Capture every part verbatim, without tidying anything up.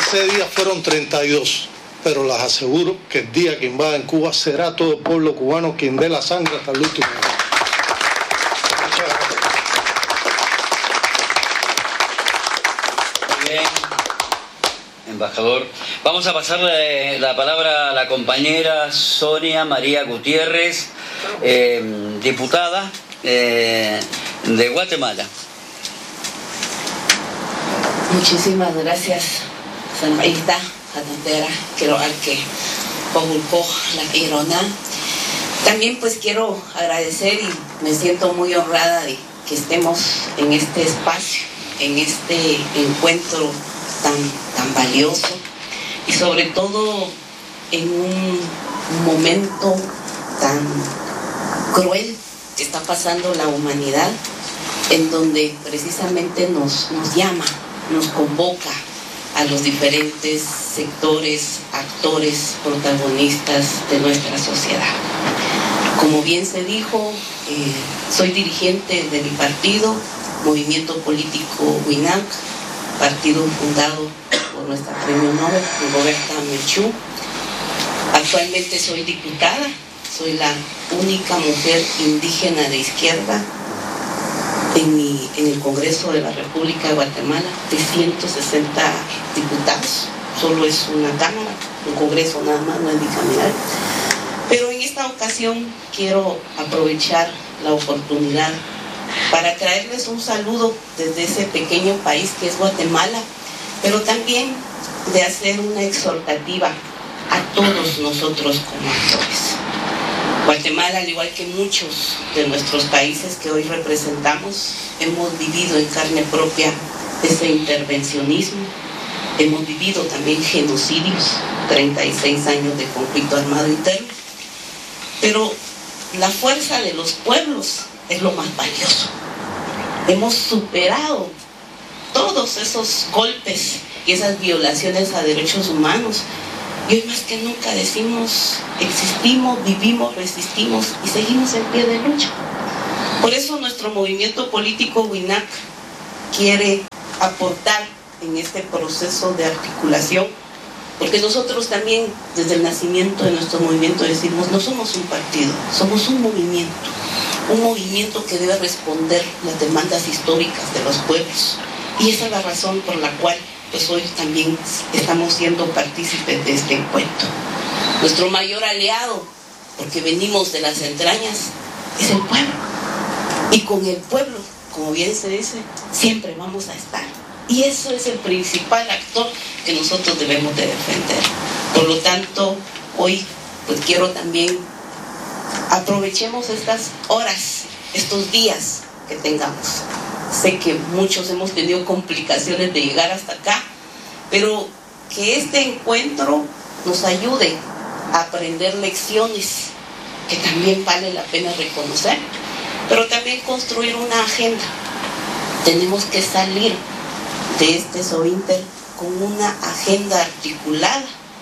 Ese día fueron treinta y dos, pero les aseguro que el día que invaden Cuba será todo el pueblo cubano quien dé la sangre hasta el último día. Muy bien, embajador. Vamos a pasarle la palabra a la compañera Sonia María Gutiérrez, eh, diputada eh, de Guatemala. Muchísimas gracias, señorita Janatera, quiero al que publicó la Irona. También pues quiero agradecer y me siento muy honrada de que estemos en este espacio, en este encuentro tan, tan valioso y sobre todo en un momento tan cruel que está pasando la humanidad, en donde precisamente nos, nos llama, nos convoca a los diferentes sectores, actores, protagonistas de nuestra sociedad. Como bien se dijo, eh, soy dirigente de mi partido, Movimiento Político WINAC, partido fundado por nuestra premio Nobel, Rigoberta Menchú. Actualmente soy diputada, soy la única mujer indígena de izquierda en, mi, en el Congreso de la República de Guatemala, de ciento sesenta diputados. Solo es una cámara, un congreso nada más, no es bicameral. Pero en esta ocasión quiero aprovechar la oportunidad para traerles un saludo desde ese pequeño país que es Guatemala, pero también de hacer una exhortativa a todos nosotros como actores. Guatemala, al igual que muchos de nuestros países que hoy representamos, hemos vivido en carne propia ese intervencionismo, hemos vivido también genocidios, treinta y seis años de conflicto armado interno, pero la fuerza de los pueblos es lo más valioso. Hemos superado todos esos golpes y esas violaciones a derechos humanos. Y hoy más que nunca decimos, existimos, vivimos, resistimos y seguimos en pie de lucha. Por eso nuestro movimiento político WINAC quiere aportar en este proceso de articulación, porque nosotros también desde el nacimiento de nuestro movimiento decimos, no somos un partido, somos un movimiento, un movimiento que debe responder las demandas históricas de los pueblos. Y esa es la razón por la cual pues hoy también estamos siendo partícipes de este encuentro. Nuestro mayor aliado, porque venimos de las entrañas, es el pueblo. Y con el pueblo, como bien se dice, siempre vamos a estar. Y eso es el principal actor que nosotros debemos de defender. Por lo tanto, hoy pues quiero también aprovechemos estas horas, estos días que tengamos. Sé que muchos hemos tenido complicaciones de llegar hasta acá, pero que este encuentro nos ayude a aprender lecciones que también vale la pena reconocer, pero también construir una agenda. Tenemos que salir de este SOINTER con una agenda articulada,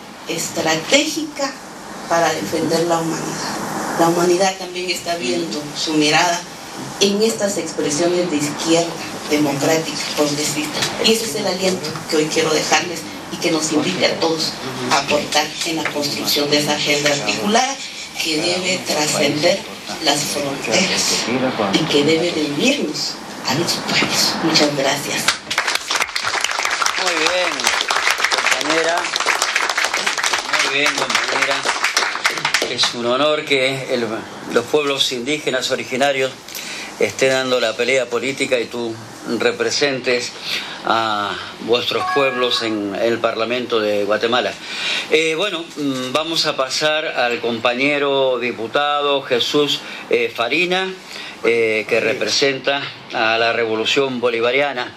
estratégica para defender la humanidad. La humanidad también está viendo su mirada en estas expresiones de izquierda democrática, progresista. Y ese es el aliento que hoy quiero dejarles y que nos invite a todos a aportar en la construcción de esa agenda articulada que debe trascender las fronteras y que debe de unirnos a los pueblos. Muchas gracias. Muy bien, compañera. Muy bien, compañera. Es un honor que el, los pueblos indígenas originarios estén dando la pelea política y tú representes a vuestros pueblos en el Parlamento de Guatemala. Eh, bueno, vamos a pasar al compañero diputado Jesús eh, Farina, eh, que representa a la Revolución Bolivariana.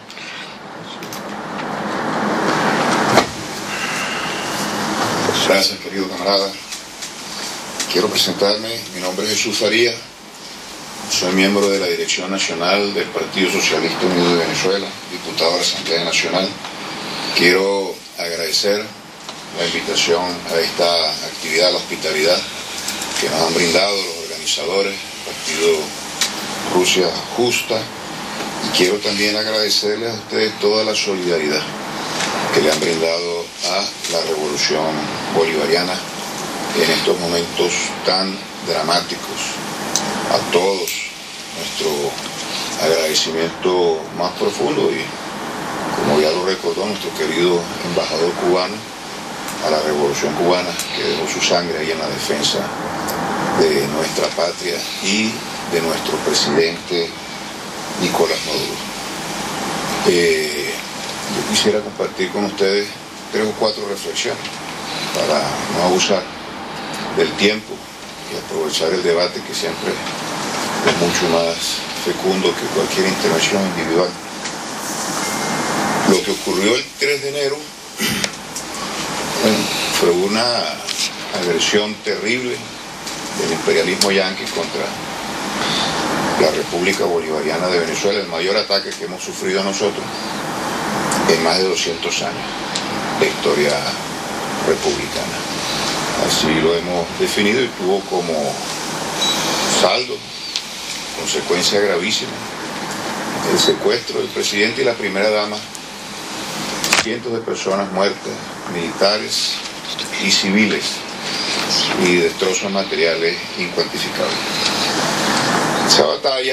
Gracias, querido camarada. Quiero presentarme, mi nombre es Jesús Faría, soy miembro de la Dirección Nacional del Partido Socialista Unido de Venezuela, diputado de la Asamblea Nacional. Quiero agradecer la invitación a esta actividad, la hospitalidad que nos han brindado los organizadores, el Partido Rusia Justa, y quiero también agradecerles a ustedes toda la solidaridad que le han brindado a la revolución bolivariana en estos momentos tan dramáticos. A todos nuestro agradecimiento más profundo y, como ya lo recordó nuestro querido embajador cubano, a la revolución cubana que dejó su sangre ahí en la defensa de nuestra patria y de nuestro presidente Nicolás Maduro. Eh, yo quisiera compartir con ustedes tres o cuatro reflexiones para no abusar del tiempo y aprovechar el debate, que siempre es mucho más fecundo que cualquier intervención individual. Lo que ocurrió el tres de enero, bueno, fue una agresión terrible del imperialismo yanqui contra la República Bolivariana de Venezuela, el mayor ataque que hemos sufrido nosotros en más de doscientos años de historia republicana. Así lo hemos definido, y tuvo como saldo, consecuencia gravísima, el secuestro del presidente y la primera dama, cientos de personas muertas, militares y civiles, y destrozos materiales incuantificables. Esa batalla,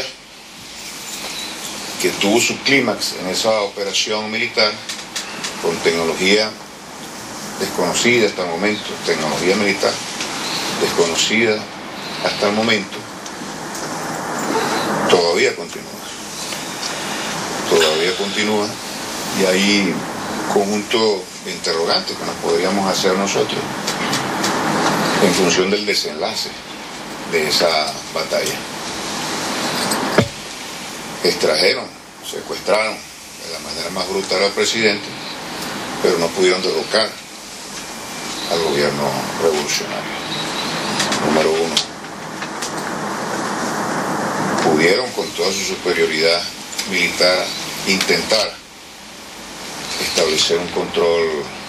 que tuvo su clímax en esa operación militar con tecnología desconocida hasta el momento, tecnología militar desconocida hasta el momento, todavía continúa. Todavía continúa y hay un conjunto de interrogantes que nos podríamos hacer nosotros en función del desenlace de esa batalla. Extrajeron, secuestraron de la manera más brutal al presidente, pero no pudieron derrocar al gobierno revolucionario. Número uno, pudieron con toda su superioridad militar intentar establecer un control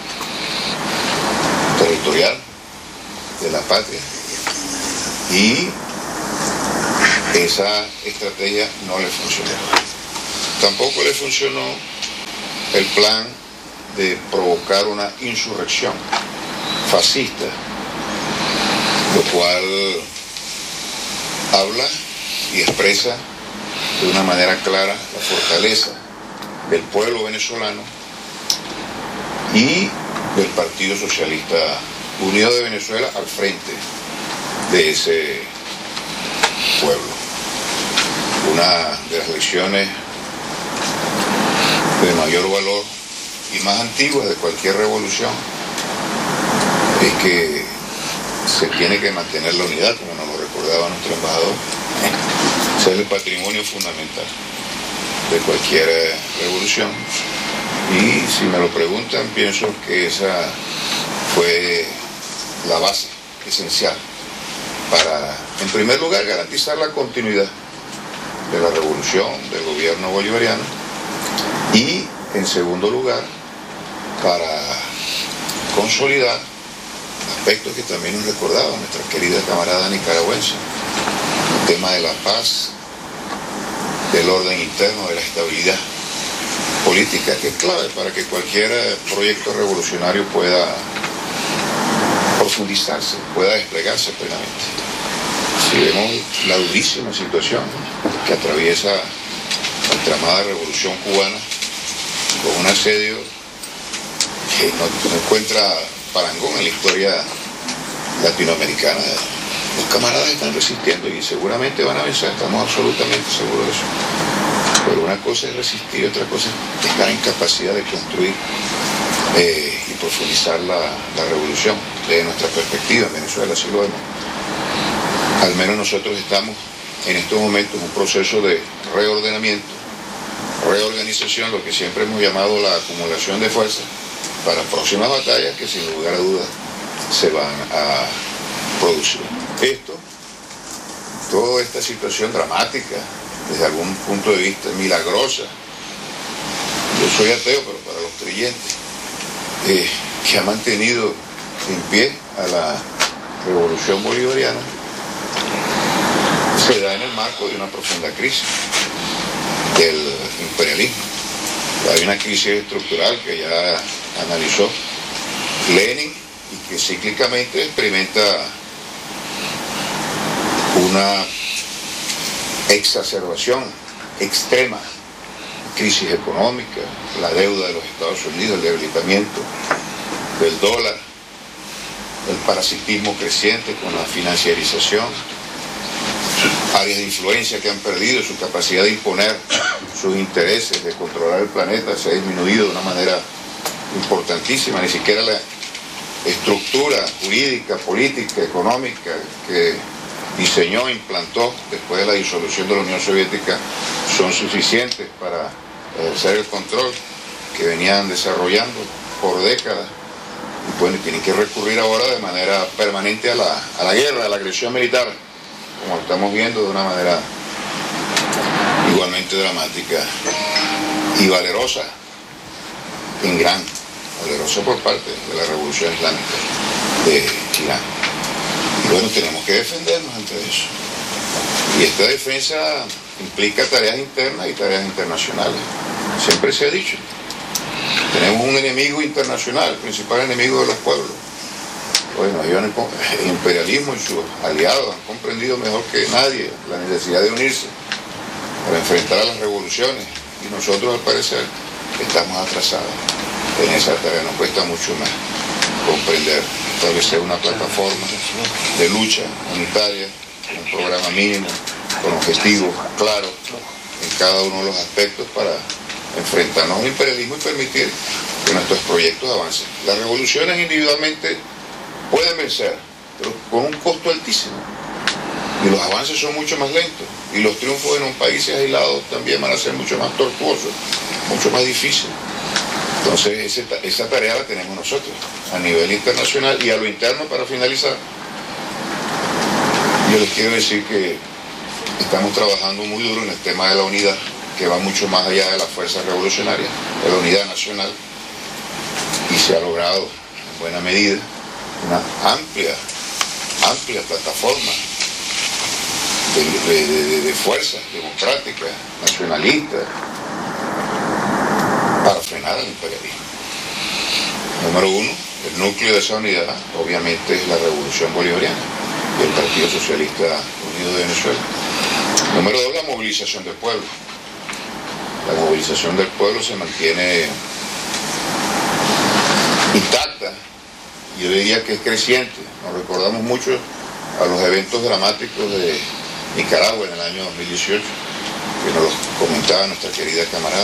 territorial de la patria, y esa estrategia no le funcionó. Tampoco le funcionó el plan de provocar una insurrección fascista, lo cual habla y expresa de una manera clara la fortaleza del pueblo venezolano y del Partido Socialista Unido de Venezuela al frente de ese pueblo. Una de las lecciones de mayor valor y más antiguas de cualquier revolución es que se tiene que mantener la unidad, como nos lo recordaba nuestro embajador. Ese es el patrimonio fundamental de cualquier revolución, y si me lo preguntan, pienso que esa fue la base esencial para, en primer lugar, garantizar la continuidad de la revolución, del gobierno bolivariano, y en segundo lugar, para consolidar aspectos que también nos recordaba nuestra querida camarada nicaragüense, el tema de la paz, del orden interno, de la estabilidad política, que es clave para que cualquier proyecto revolucionario pueda profundizarse, pueda desplegarse plenamente. Si vemos la durísima situación que atraviesa la entramada revolución cubana, con un asedio que no, no encuentra parangón en la historia latinoamericana, los camaradas están resistiendo y seguramente van a vencer, estamos absolutamente seguros de eso. Pero una cosa es resistir y otra cosa es estar en capacidad de construir eh, y profundizar la, la revolución. Desde nuestra perspectiva en Venezuela, así lo vemos. Al menos nosotros estamos en estos momentos en un proceso de reordenamiento, reorganización, lo que siempre hemos llamado la acumulación de fuerzas para próximas batallas que sin lugar a dudas se van a producir. Esto, toda esta situación dramática, desde algún punto de vista milagrosa, yo soy ateo, pero para los creyentes, eh, que ha mantenido en pie a la revolución bolivariana, se da en el marco de una profunda crisis del imperialismo. Hay una crisis estructural que ya analizó Lenin y que cíclicamente experimenta una exacerbación extrema, crisis económica, la deuda de los Estados Unidos, el debilitamiento del dólar, el parasitismo creciente con la financiarización, áreas de influencia que han perdido, su capacidad de imponer sus intereses, de controlar el planeta, se ha disminuido de una manera importantísima. Ni siquiera la estructura jurídica, política, económica que diseñó e implantó después de la disolución de la Unión Soviética son suficientes para ejercer el control que venían desarrollando por décadas. Y bueno, tienen que recurrir ahora de manera permanente a la, a la guerra, a la agresión militar, como estamos viendo, de una manera igualmente dramática y valerosa, en gran, valerosa por parte de la Revolución Islámica de Irán. Y bueno, tenemos que defendernos ante eso. Y esta defensa implica tareas internas y tareas internacionales. Siempre se ha dicho. Tenemos un enemigo internacional, el principal enemigo de los pueblos. Bueno, ellos, el imperialismo y sus aliados han comprendido mejor que nadie la necesidad de unirse para enfrentar a las revoluciones. Y nosotros, al parecer, estamos atrasados en esa tarea. Nos cuesta mucho más comprender, establecer una plataforma de lucha unitaria, un programa mínimo, con objetivos claros en cada uno de los aspectos para enfrentarnos al imperialismo y permitir que nuestros proyectos avancen. Las revoluciones individualmente pueden vencer, pero con un costo altísimo. Y los avances son mucho más lentos. Y los triunfos en un país aislado también van a ser mucho más tortuosos, mucho más difíciles. Entonces ese, esa tarea la tenemos nosotros a nivel internacional. Y a lo interno, para finalizar, yo les quiero decir que estamos trabajando muy duro en el tema de la unidad, que va mucho más allá de las fuerzas revolucionarias, de la unidad nacional, y se ha logrado en buena medida una amplia, amplia plataforma de, de, de, de fuerzas democráticas, nacionalistas, para frenar el imperialismo. Número uno, el núcleo de esa unidad obviamente es la Revolución Bolivariana y el Partido Socialista Unido de Venezuela. Número dos, la movilización del pueblo. La movilización del pueblo se mantiene intacta, yo diría que es creciente. Nos recordamos mucho a los eventos dramáticos de Nicaragua en el año dos mil dieciocho, que nos lo comentaba nuestra querida camarada.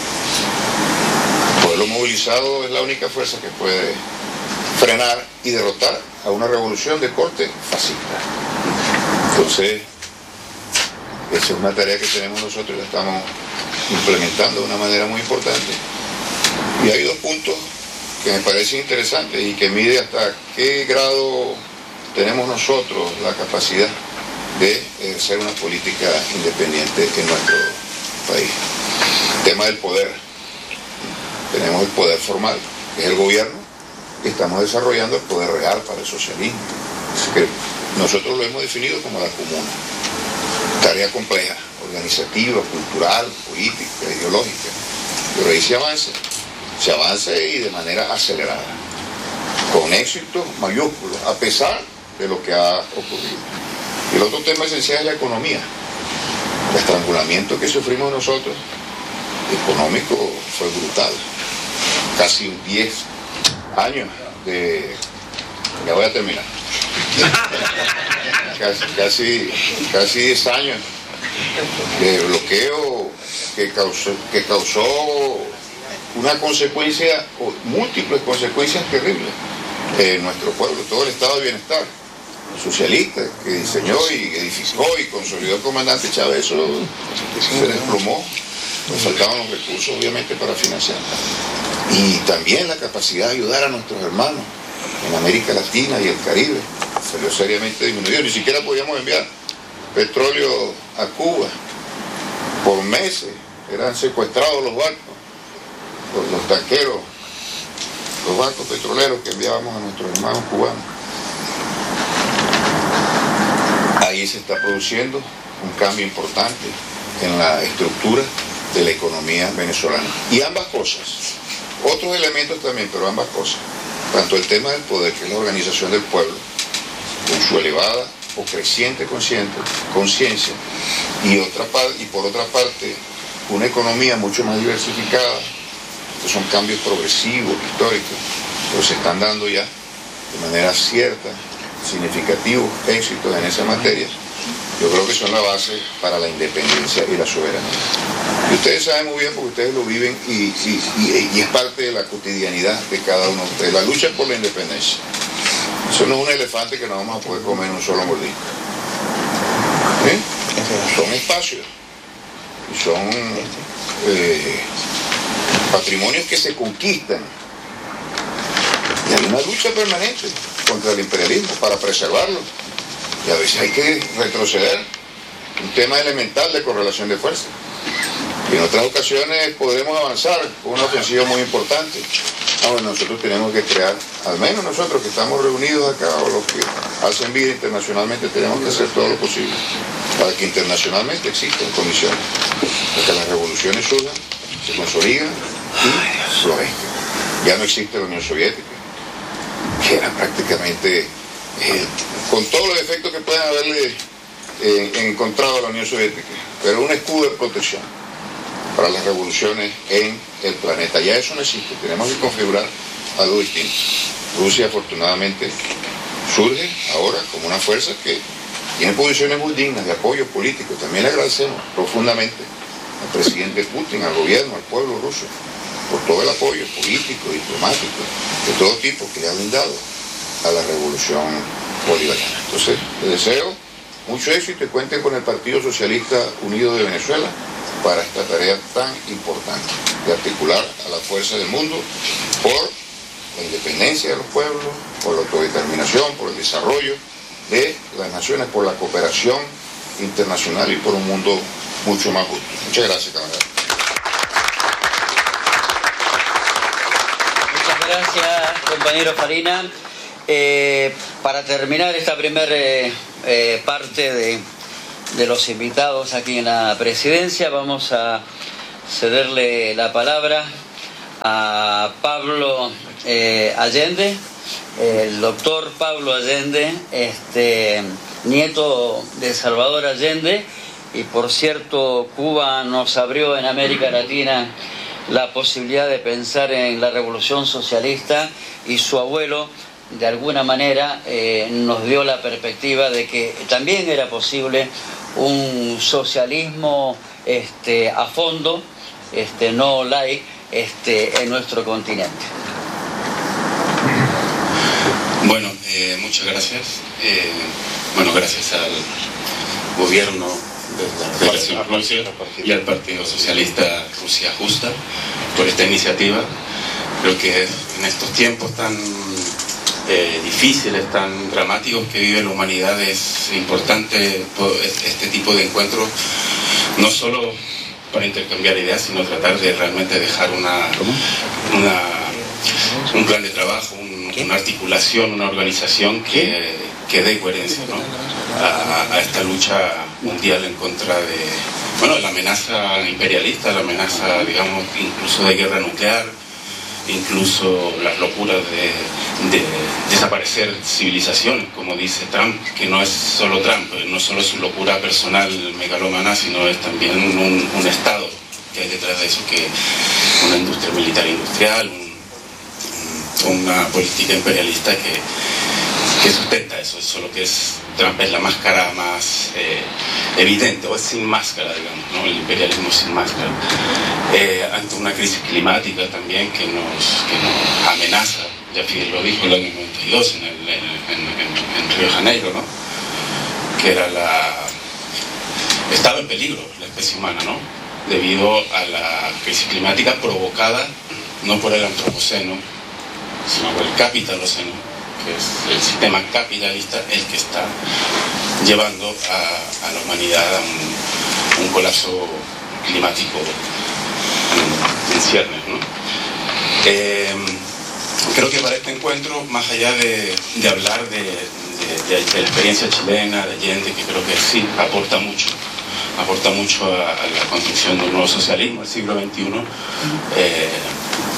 El pueblo movilizado es la única fuerza que puede frenar y derrotar a una revolución de corte fascista. Entonces, esa es una tarea que tenemos nosotros y la estamos implementando de una manera muy importante. Y hay dos puntos que me parecen interesantes y que mide hasta qué grado tenemos nosotros la capacidad de ejercer una política independiente en nuestro país. El tema del poder. Tenemos el poder formal, que es el gobierno, y estamos desarrollando el poder real para el socialismo. Así que nosotros lo hemos definido como la comuna. Tarea compleja, organizativa, cultural, política, ideológica. Pero ahí se avanza. Se avanza y de manera acelerada, con éxito mayúsculo, a pesar de lo que ha ocurrido. Y el otro tema esencial es la economía. El estrangulamiento que sufrimos nosotros, económico, fue brutal. Casi diez años de... Ya voy a terminar. Casi, casi, casi diez años de bloqueo que causó, que causó una consecuencia, o múltiples consecuencias terribles en nuestro pueblo, todo el estado de bienestar socialista que diseñó y edificó y consolidó el comandante Chávez, eso se desplomó. Nos faltaban los recursos obviamente para financiar. Y también la capacidad de ayudar a nuestros hermanos en América Latina y el Caribe se vio seriamente disminuido. Ni siquiera podíamos enviar petróleo a Cuba por meses. Eran secuestrados los barcos, los, los tanqueros, los barcos petroleros que enviábamos a nuestros hermanos cubanos. Ahí se está produciendo un cambio importante en la estructura de la economía venezolana. Y ambas cosas, otros elementos también, pero ambas cosas. tanto el tema del poder, que es la organización del pueblo, con su elevada o creciente conciencia, y, otra y por otra parte, una economía mucho más diversificada. Estos son cambios progresivos, históricos, pero se están dando ya de manera cierta, significativos éxitos en esa materia. Yo creo que son la base para la independencia y la soberanía. Y ustedes saben muy bien, porque ustedes lo viven y, y, y, y es parte de la cotidianidad de cada uno de ustedes. La lucha por la independencia. Eso no es un elefante que no vamos a poder comer en un solo mordisco. ¿Sí? Son espacios. Y son eh, patrimonios que se conquistan. Y hay una lucha permanente contra el imperialismo para preservarlo. Y a veces hay que retroceder. Un tema elemental de correlación de fuerzas. Y en otras ocasiones podremos avanzar con una ofensiva muy importante. Ah, bueno, nosotros tenemos que crear, al menos nosotros que estamos reunidos acá, o los que hacen vida internacionalmente, tenemos que hacer todo lo posible para que internacionalmente existan condiciones, para que las revoluciones surjan, se consolidan y florezcan. Ya no existe la Unión Soviética, que era prácticamente, eh, con todos los efectos que pueden haberle eh, encontrado a la Unión Soviética, pero un escudo de protección para las revoluciones en el planeta. Ya eso no existe, tenemos que configurar algo distinto. Rusia afortunadamente surge ahora como una fuerza que tiene posiciones muy dignas de apoyo político. También le agradecemos profundamente al presidente Putin, al gobierno, al pueblo ruso, por todo el apoyo político, diplomático, de todo tipo que le ha brindado a la revolución bolivariana. Entonces, les deseo mucho éxito y cuenten con el Partido Socialista Unido de Venezuela para esta tarea tan importante de articular a las fuerzas del mundo por la independencia de los pueblos, por la autodeterminación, por el desarrollo de las naciones, por la cooperación internacional y por un mundo mucho más justo. Muchas gracias, camarada. Muchas gracias, compañero Farina. Eh, para terminar esta primera eh, eh, parte de de los invitados aquí en la presidencia, vamos a cederle la palabra a Pablo eh, Allende, el doctor Pablo Allende, este, nieto de Salvador Allende, y por cierto Cuba nos abrió en América Latina la posibilidad de pensar en la revolución socialista, y su abuelo de alguna manera eh, nos dio la perspectiva de que también era posible un socialismo este, a fondo, este, no light, este, en nuestro continente. Bueno, eh, muchas gracias. Eh, bueno, gracias al gobierno de la Federación Rusia y al Partido Socialista Rusia Justa por esta iniciativa. Creo que en estos tiempos tan Eh, difíciles, tan dramáticos que vive la humanidad, es importante todo este tipo de encuentros, no solo para intercambiar ideas, sino tratar de realmente dejar una, una un plan de trabajo, un, una articulación, una organización que, que dé coherencia, ¿no? a, a esta lucha mundial en contra de, bueno, de la amenaza imperialista, la amenaza, digamos, incluso de guerra nuclear, incluso las locuras de, de desaparecer civilizaciones, como dice Trump, que no es solo Trump, no solo es su locura personal megalómana, sino es también un, un Estado que hay detrás de eso, que una industria militar industrial, un, una política imperialista que, que sustenta eso. Eso lo que es Trump es la máscara más eh, evidente, o es sin máscara, digamos, ¿no? El imperialismo sin máscara. Eh, ante una crisis climática también que nos, que nos amenaza, ya Fidel lo dijo en el año noventa y dos en, el, en, en, en, en Río de Janeiro, ¿no? Que era la... estaba en peligro la especie humana, ¿no? Debido a la crisis climática provocada no por el antropoceno, sino por el capitaloceno, que es el sistema capitalista el que está llevando a, a la humanidad a un, un colapso climático en, en ciernes, ¿no? Eh, creo que para este encuentro, más allá de, de hablar de, de, de, de la experiencia chilena, de Allende, que creo que sí aporta mucho, aporta mucho a, a la construcción de un nuevo socialismo del siglo veintiuno, eh,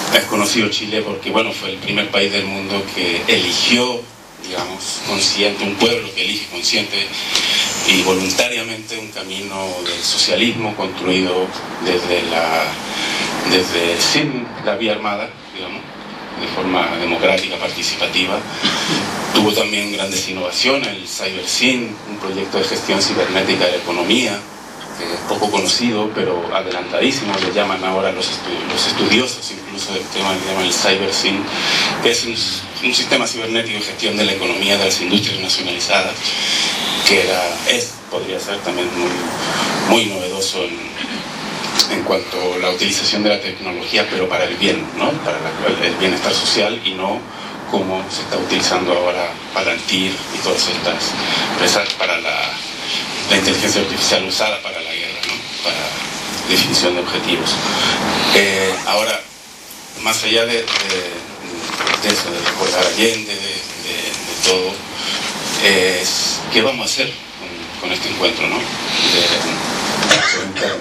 es conocido Chile porque, bueno, fue el primer país del mundo que eligió, digamos, consciente, un pueblo que elige consciente y voluntariamente un camino del socialismo construido desde la, desde, sin la vía armada, digamos, de forma democrática, participativa. Tuvo también grandes innovaciones, el CyberSyn, un proyecto de gestión cibernética de la economía, que es poco conocido, pero adelantadísimo, le llaman ahora los, estu los estudiosos incluso del tema, le llaman el CyberSyn, que es un, un sistema cibernético de gestión de la economía de las industrias nacionalizadas, que era, es, podría ser también muy, muy novedoso en, en cuanto a la utilización de la tecnología, pero para el bien, ¿no? Para la, el bienestar social y no como se está utilizando ahora Palantir y todas estas empresas para la, la inteligencia artificial usada para la guerra, ¿no? Para definición de objetivos. Eh, ahora, más allá de, de, de eso, de recordar a Allende, de, de, de todo, es qué vamos a hacer con, con este encuentro, ¿no? De, de,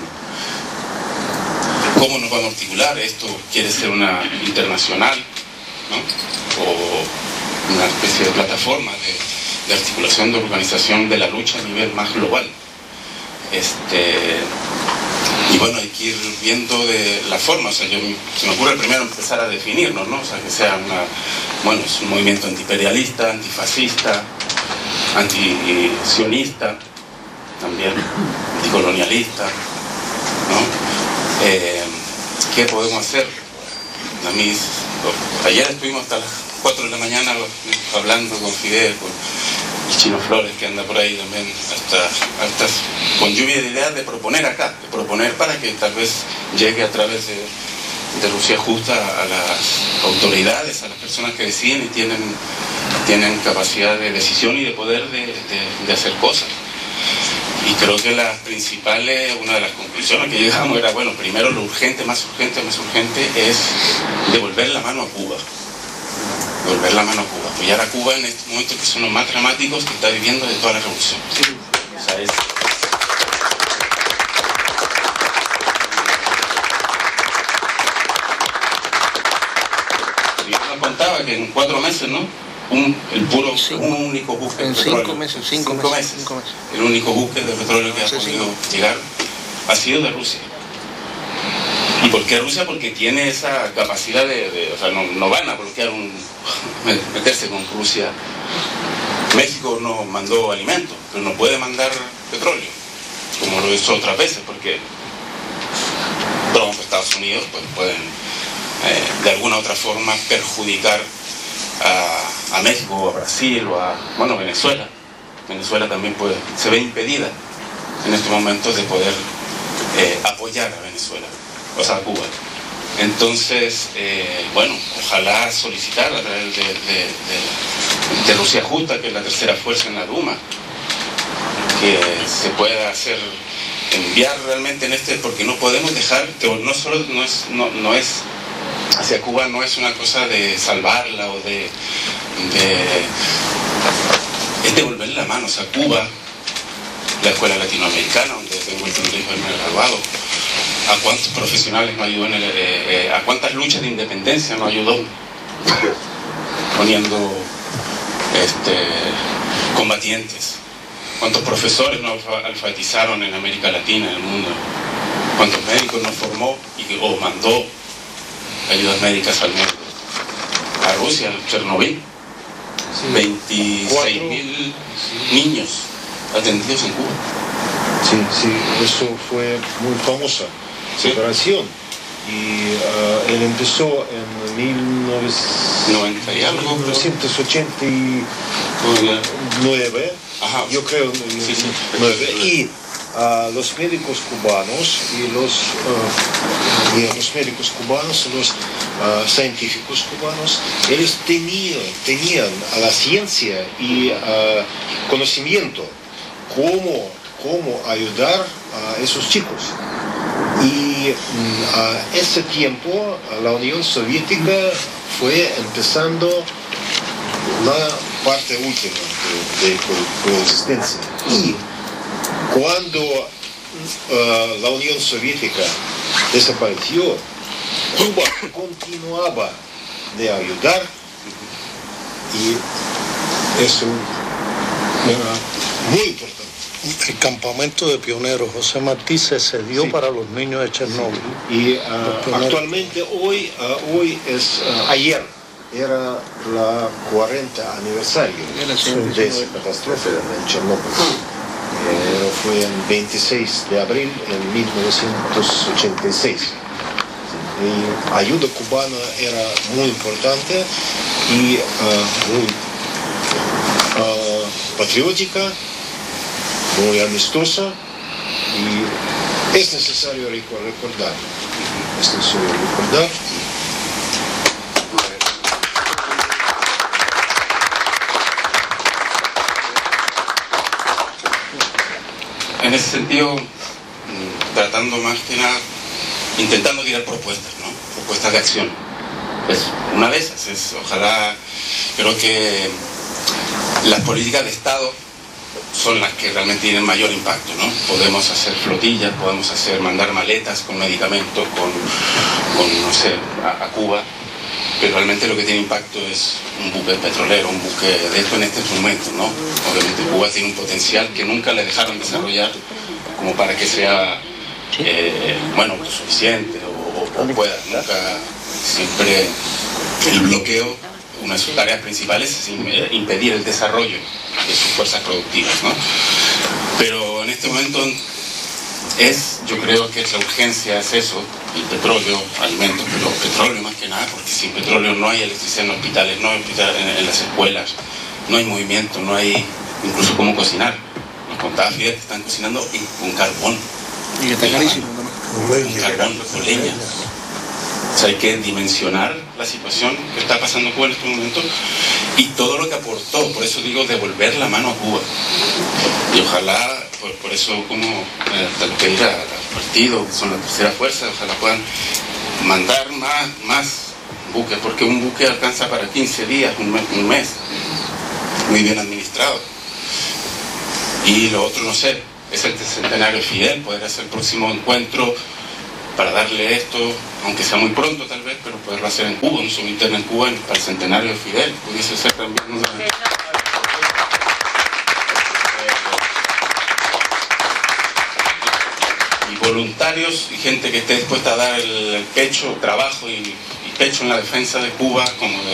¿Cómo nos vamos a articular? ¿Esto quiere ser una internacional, ¿no? O una especie de plataforma de, de articulación, de organización de la lucha a nivel más global? Este, y bueno, hay que ir viendo de la forma, o sea, yo, se me ocurre primero empezar a definirnos, ¿no? O sea, que sea una, bueno, es un movimiento antiimperialista, antifascista, antisionista, también anticolonialista, ¿no? Eh, ¿Qué podemos hacer? A mí, ayer estuvimos hasta las cuatro de la mañana hablando con Fidel, con el Chino Flores que anda por ahí también, hasta, hasta con lluvia de ideas de proponer acá, de proponer para que tal vez llegue a través de, de Rusia Justa a las autoridades, a las personas que deciden y tienen, tienen capacidad de decisión y de poder de, de, de hacer cosas. Y creo que las principales, una de las conclusiones que llegamos era, bueno, primero lo urgente, más urgente, más urgente es devolver la mano a Cuba. Devolver la mano a Cuba. Apoyar a Cuba en estos momentos que son los más dramáticos que está viviendo de toda la revolución. O sea, es... Yo nos contaba que en cuatro meses, ¿no? Un, el puro, cinco, un único buque de petróleo. Cinco meses, cinco, cinco meses, meses. cinco meses. El único buque de petróleo que ha sí, podido sí. llegar ha sido de Rusia. ¿Y por qué Rusia? Porque tiene esa capacidad de... de o sea, no, no van a bloquear un... meterse con Rusia. México no mandó alimentos, pero no puede mandar petróleo, como lo hizo otras veces, porque Trump, Estados Unidos, pues pueden eh, de alguna otra forma perjudicar A, a México o a Brasil o a, bueno, Venezuela. Venezuela también puede, se ve impedida en estos momentos de poder eh, apoyar a Venezuela, o sea, a Cuba. Entonces, eh, bueno, ojalá solicitar a través de, de, de, de Rusia Justa, que es la tercera fuerza en la Duma, que se pueda hacer, enviar realmente en este, porque no podemos dejar, que no solo no es, no, no es hacia Cuba, no es una cosa de salvarla o de, de es devolver la mano, o sea, Cuba, la escuela latinoamericana, donde tengo el privilegio de haberme graduado, a cuántos profesionales nos ayudó, en el, eh, eh, a cuántas luchas de independencia nos ayudó, poniendo este, combatientes, cuántos profesores nos alfabetizaron en América Latina, en el mundo, cuántos médicos nos formó y, o mandó ayudas médicas al mundo. A Rusia, Chernobyl, sí. veintiséis mil niños atendidos en Cuba. Sí, sí, eso fue muy famosa, ¿sí? Operación. Y uh, él empezó en mil novecientos ochenta y nueve, Ajá. yo creo, sí, sí. nueve, y uh, los médicos cubanos y los, uh, y los médicos cubanos, los uh, científicos cubanos, ellos tenían, tenían a la ciencia y uh, conocimiento cómo, cómo ayudar a esos chicos. Y a ese tiempo la Unión Soviética fue empezando la parte última de, de coexistencia. Y cuando uh, la Unión Soviética desapareció, Cuba continuaba de ayudar y eso era muy importante. El campamento de pioneros José Martí se cedió sí. para los niños de Chernóbil. Sí. Y uh, actualmente hoy, uh, hoy es uh, ayer era la cuarenta aniversario de esa catástrofe en Chernóbil. Eh, fue el veintiséis de abril en mil novecientos ochenta y seis. Y ayuda cubana era muy importante y uh, muy uh, patriótica, muy amistosa, y es necesario recordar. Es necesario recordar. En ese sentido, tratando más que nada, intentando tirar propuestas, ¿no? Propuestas de acción. Pues una de esas es, ojalá, creo que las políticas de Estado son las que realmente tienen mayor impacto, ¿no? Podemos hacer flotillas, podemos hacer, mandar maletas con medicamentos, con, con no sé, a, a Cuba, pero realmente lo que tiene impacto es un buque petrolero, un buque de esto en este momento, ¿no? Obviamente Cuba tiene un potencial que nunca le dejaron desarrollar como para que sea, eh, bueno, suficiente o, o pueda, nunca, siempre el bloqueo, una de sus tareas principales es impedir el desarrollo de sus fuerzas productivas, ¿no? Pero en este momento es, yo creo que la urgencia es eso, el petróleo, alimentos, pero petróleo más que nada, porque sin petróleo no hay electricidad en hospitales, no hay hospitales en, en las escuelas, no hay movimiento, no hay incluso cómo cocinar. Nos contaba Fidel que están cocinando en, con carbón. Y que está carísimo, ¿no? Con carbón, con leña. O sea, hay que dimensionar la situación que está pasando Cuba en este momento y todo lo que aportó, por eso digo, devolver la mano a Cuba. Y ojalá, por, por eso como eh, pedir a los partidos, que son la tercera fuerza, ojalá puedan mandar más, más buques, porque un buque alcanza para quince días, un mes, un mes muy bien administrado. Y lo otro, no sé, es el centenario de Fidel, poder hacer el próximo encuentro para darle esto, aunque sea muy pronto tal vez, pero poderlo hacer en Cuba, un subinterno en Cuba para el centenario de Fidel, pudiese ser también una... Y voluntarios y gente que esté dispuesta a dar el, el pecho, trabajo y, y pecho en la defensa de Cuba, como de